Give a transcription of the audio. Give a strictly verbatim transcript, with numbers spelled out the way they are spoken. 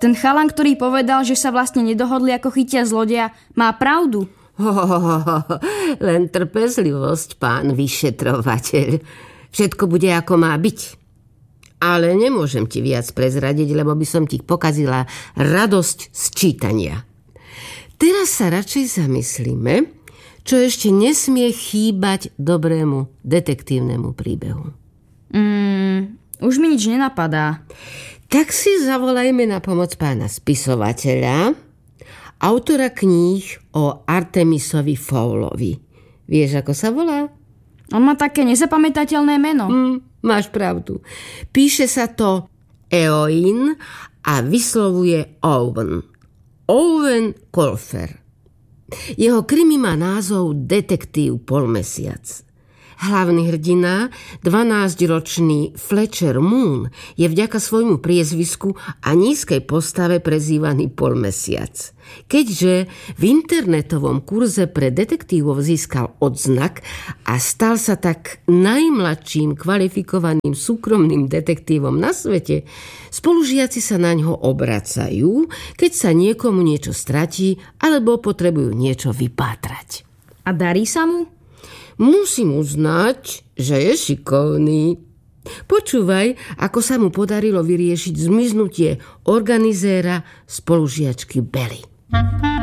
ten chalan, ktorý povedal, že sa vlastne nedohodli, ako chytia zlodeja, má pravdu. Ho, ho, ho, ho. Len trpezlivosť, pán vyšetrovateľ. Všetko bude, ako má byť. Ale nemôžem ti viac prezradiť, lebo by som ti pokazila radosť z čítania. Teraz sa radšej zamyslíme, čo ešte nesmie chýbať dobrému detektívnemu príbehu. Mm, už mi nič nenapadá. Tak si zavolajme na pomoc pána spisovateľa, autora kníh o Artemisovi Fowlovi. Vieš, ako sa volá? On má také nezapamätateľné meno. Mm, máš pravdu. Píše sa to Eowyn a vyslovuje Owen. Owen Colfer. Jeho krimi má názov Detektív polmesiac. Hlavný hrdina, dvanásťročný Fletcher Moon, je vďaka svojmu priezvisku a nízkej postave prezývaný polmesiac. Keďže v internetovom kurze pre detektívov získal odznak a stal sa tak najmladším kvalifikovaným súkromným detektívom na svete, spolužiaci sa na ňo obracajú, keď sa niekomu niečo stratí alebo potrebujú niečo vypátrať. A darí sa mu? Musím uznať, že je šikovný. Počúvaj, ako sa mu podarilo vyriešiť zmiznutie organizéra spolužiačky Belly.